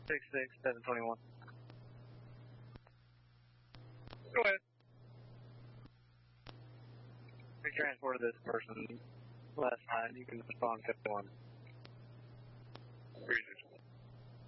721. Go ahead. We transported this person last night. You can respond to 1. Reason.